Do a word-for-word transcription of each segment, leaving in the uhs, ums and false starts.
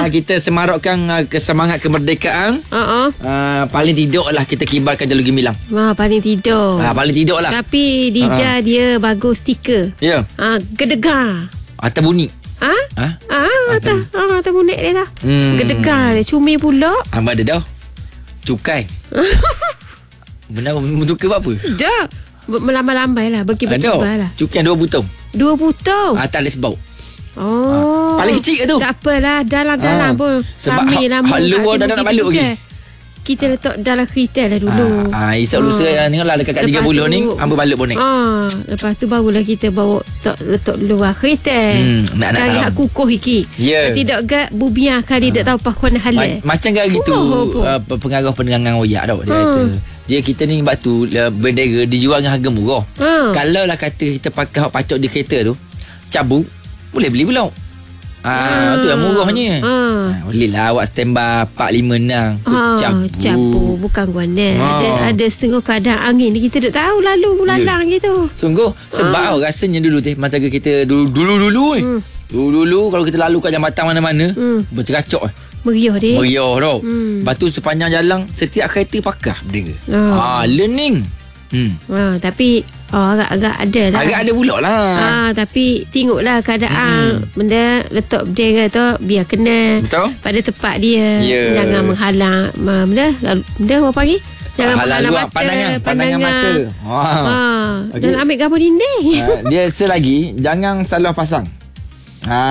uh, kita semarakkan uh, kesemangat kemerdekaan. Uh-uh. Uh, paling tidak lah kita kibarkan Jalur Gemilang. Wah, paling tidak. Uh, paling tidak lah. Tapi Dija uh-uh. dia bagus stiker. Ya. Yeah. Ah, gedegar. Atau bunyi. Ha? Ha? Ah, atau ah, atau bunik dia dah. Hmm. Gedegar dia, cumi pula. Apa ada dah? Cukai. Benar bentuk ke apa? Dah. Melambai-lambai lah, berkibar-kibar lah. Cukai dua butang. Dua butang. Atas ada sebau. Oh. Ha. Paling kecil ke tu? Tak apalah, dalam-dalam ha. pun. Sebab hak ha, ha, luar dah nak balik lagi. Kita letak dalam kereta lah dulu. Ah, ha, Isap lusa ha. Tengoklah dekat tiga puluh ni hamba balik bonek. Ah, lepas tu barulah kita bawa letak, letak luar kereta. Hmm, nak cari hak kukuh iki. Yeah. Tidak gak bubiah kali ha. tak tahu pakuan halal. Ma- macam kan gitu oh, oh, oh. Uh, pengarah penerangan royak tau dia ha. kata. Dia kita ni batu bendera dijual dengan harga murah. Ha. Kalau lah kata kita pakai hak pacok di kereta tu, cabut boleh beli pula. Ah, ha, tu yang murahnya. Ha. Ha, boleh lah awak standby empat lima enam. Ha, cabu. Cabu bukan guana. Ha. Ada ada setengah keadaan angin ni kita tak tahu lalu lalang yeah. gitu. Sungguh sebab ha. rasanya dulu teh masa kita dulu dulu dulu ni. Hmm. Dulu-dulu kalau kita lalu kat jambatan mana-mana, hmm. berceracok. Meriah dia. Meriah tau. Hmm. Lepas tu sepanjang jalan setiap kereta pakai bendera. Ha. Ah, learning. Hmm. Ha, tapi oh, agak-agak ada lah. Agak ada pula lah. Ha, tapi tengoklah keadaan hmm. benda letak bendera tu biar kena betul? Pada tempat dia. Yeah. Jangan menghalang benda benda apa panggil? Jangan menghalang luar pandangan, pandangan, pandangan mata. Ha. Ha. Okay. Dan ambil gambar dinding. Ha, dia selagi jangan salah pasang. Ha.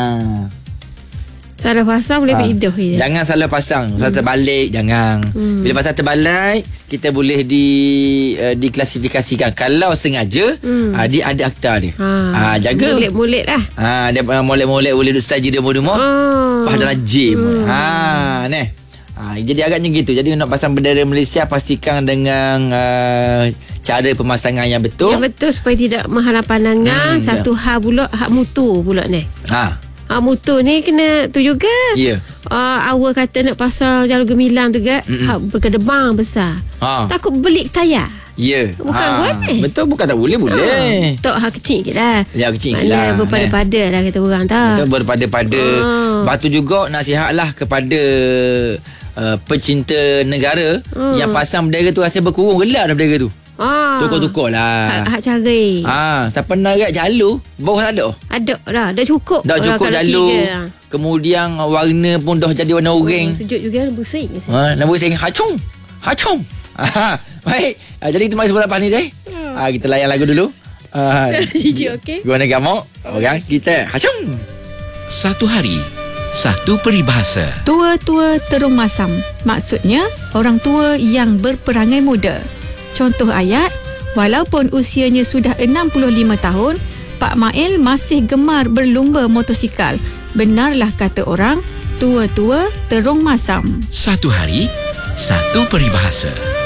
Salah pasang boleh ha. berhidup je. Jangan salah pasang. Pasal hmm. terbalik jangan. Hmm. Bila pasal terbalik kita boleh di uh, diklasifikasikan. Kalau sengaja hmm. uh, dia ada akta dia. Ha. Uh, jaga. Molek-molek lah. Ha, dia uh, molek-molek boleh duduk saja dia rumah. Oh. Pada jim. Hmm. Ha, ni. Ha, jadi agaknya gitu. Jadi nak pasang bendera Malaysia pastikan dengan uh, cara pemasangan yang betul. Yang betul supaya tidak menghalang pandangan. Hmm, Satu hal pula hak mutu pula ni. Ha. Ah, mutu ni kena tu juga. Ya. Yeah. Uh, awal kata nak pasang Jalur Gemilang tu juga hak berkedebang besar. Ha. Takut belik tayar. Ya. Yeah. Bukan ha. buat ni. Betul, bukan tak boleh boleh. Ha. Tok hak kecil sikit lah. Ya, kecil sikit lah. Berpada-pada lah kata orang tak. Betul, berpada-pada. Ha. Lepas tu juga nasihatlah kepada uh, pecinta negara ha. yang pasang bendera tu rasa berkurung gelap dah bendera tu. Ah. Tukar-tukar lah. Hak, hak cari. Ah, siapa nak kat jalur, bawah tak ada. Ada dah, dah cukup. Dah cukup jalur. Tiga. Kemudian warna pun dah jadi warna oranye. Oh, sejuk juga bersing. Ha, nak bersing. Hacung. Hacung. Ah, baik. Ah, jadi kita mari sebelah lepas ni teh. Ah. ah, kita layan lagu dulu. Ah, Jijik okey. Gua nak gamok. Okey, kita hacung. Satu hari, satu peribahasa. Tua-tua terung masam. Maksudnya orang tua yang berperangai muda. Contoh ayat, walaupun usianya sudah enam puluh lima tahun, Pak Mail masih gemar berlumba motosikal. Benarlah kata orang, tua-tua terung masam. Satu hari, satu peribahasa.